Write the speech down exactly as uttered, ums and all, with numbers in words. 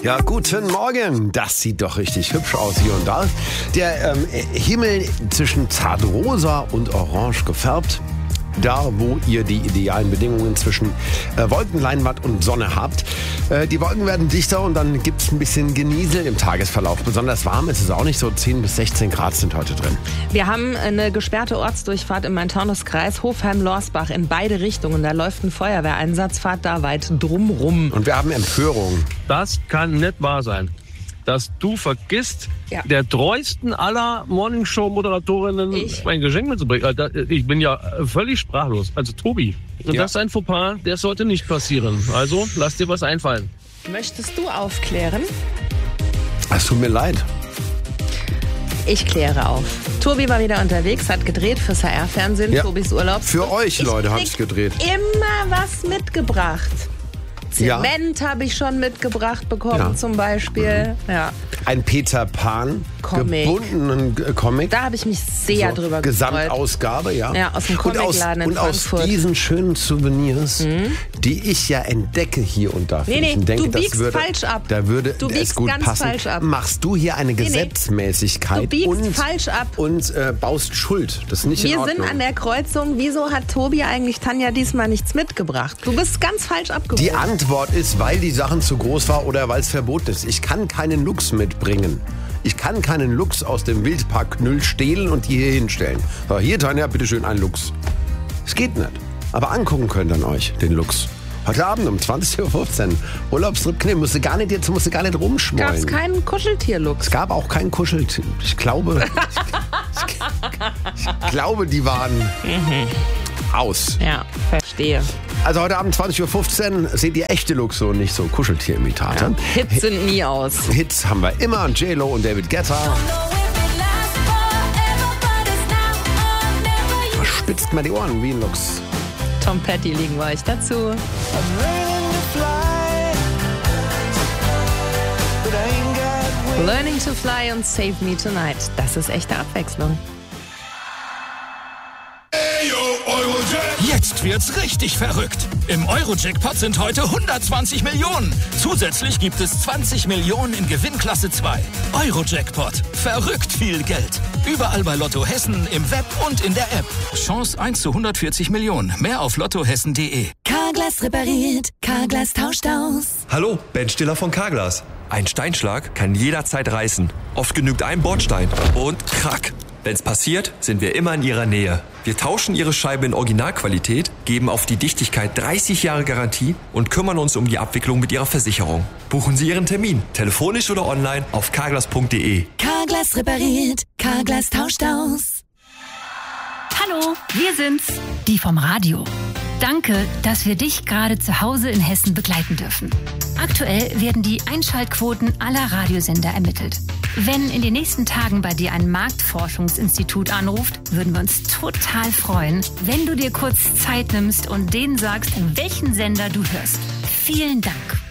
Ja, guten Morgen. Das sieht doch richtig hübsch aus hier und da. Der ähm, Himmel zwischen zartrosa und orange gefärbt. Da, wo ihr die idealen Bedingungen zwischen äh, Wolkenleinwand und Sonne habt. Äh, die Wolken werden dichter und dann gibt es ein bisschen Geniesel im Tagesverlauf. Besonders warm ist es auch nicht, so zehn bis sechzehn Grad sind heute drin. Wir haben eine gesperrte Ortsdurchfahrt im Main-Taunus-Kreis Hofheim-Lorsbach in beide Richtungen. Da läuft ein Feuerwehreinsatz, fahrt da weit drumrum. Und wir haben Empörung. Das kann nicht wahr sein, dass du vergisst, ja. der treuesten aller Morningshow-Moderatorinnen Ich? ein Geschenk mitzubringen. Ich bin ja völlig sprachlos. Also Tobi, Ja. das ist ein Fauxpas, der sollte nicht passieren. Also lass dir was einfallen. Möchtest du aufklären? Es tut mir leid. Ich kläre auf. Tobi war wieder unterwegs, hat gedreht fürs H R-Fernsehen, Ja. Tobis Urlaub. Für euch, Leute, habe krieg ich gedreht. Immer was mitgebracht. Ja. Zement habe ich schon mitgebracht bekommen, Ja. zum Beispiel. Ja. Ein Peter Pan Comic. gebundenen äh, Comic. Da habe ich mich sehr So, drüber gefreut. Gesamtausgabe, ja. Ja, aus dem und aus, Comicladen in und aus Frankfurt. diesen schönen Souvenirs, die ich ja entdecke hier und da. Nee, finde nee, ich, und denke, du das biegst würde, falsch ab. Da würde Du es biegst gut ganz passen. falsch ab. Machst du hier eine nee. Gesetzmäßigkeit Du biegst und, falsch ab. und äh, baust Schuld. Das ist nicht in Wir Ordnung. sind an der Kreuzung. Wieso hat Tobi eigentlich Tanja diesmal nichts mitgebracht? Du bist ganz falsch abgewogen. Die Antwort ist, weil die Sachen zu groß war oder weil es verboten ist. Ich kann keinen Lux mitbringen. Ich kann keinen Lux aus dem Wildpark Knüll stehlen und die hier hinstellen. So, hier, Tanja, bitteschön, ein Lux. Es geht nicht. Aber angucken könnt ihr euch den Lux. Heute Abend um zwanzig Uhr fünfzehn. Urlaubstrip Knüll. Musste gar nicht, jetzt musste gar nicht rumschmollen. Gab es keinen Kuscheltier-Lux? Es gab auch keinen Kuscheltier. Ich glaube, ich, ich, ich glaube, die waren aus. Ja, verstehe. Also heute Abend zwanzig Uhr fünfzehn seht ihr echte Luxo und nicht so Kuscheltier-Imitate. Ja. Hits sind nie aus. Hits haben wir immer. J-Lo und David Guetta. Spitzt mal die Ohren wie ein Lux. Tom Petty liegen wir euch dazu. Learning to Fly und Save Me Tonight. Das ist echte Abwechslung. Jetzt wird's richtig verrückt. Im Euro-Jackpot sind heute hundertzwanzig Millionen. Zusätzlich gibt es zwanzig Millionen in Gewinnklasse zwei. Euro-Jackpot. Verrückt viel Geld. Überall bei Lotto Hessen, im Web und in der App. Chance eins zu hundertvierzig Millionen. Mehr auf lottohessen punkt de. Carglass repariert, Carglass tauscht aus. Hallo, Ben Stiller von Carglass. Ein Steinschlag kann jederzeit reißen. Oft genügt ein Bordstein und krack. Wenn's passiert, sind wir immer in Ihrer Nähe. Wir tauschen Ihre Scheibe in Originalqualität, geben auf die Dichtigkeit dreißig Jahre Garantie und kümmern uns um die Abwicklung mit Ihrer Versicherung. Buchen Sie Ihren Termin, telefonisch oder online auf carglass punkt de. Carglass repariert, Carglass tauscht aus. Hallo, wir sind's, die vom Radio. Danke, dass wir dich gerade zu Hause in Hessen begleiten dürfen. Aktuell werden die Einschaltquoten aller Radiosender ermittelt. Wenn in den nächsten Tagen bei dir ein Marktforschungsinstitut anruft, würden wir uns total freuen, wenn du dir kurz Zeit nimmst und denen sagst, welchen Sender du hörst. Vielen Dank.